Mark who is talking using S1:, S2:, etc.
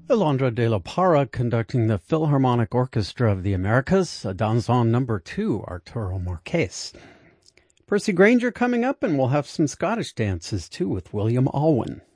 S1: Alondra de la Parra conducting the Philharmonic Orchestra of the Americas, a Danzon No. 2, Arturo Marquez. Percy Granger coming up, and we'll have some Scottish dances too with William Alwyn.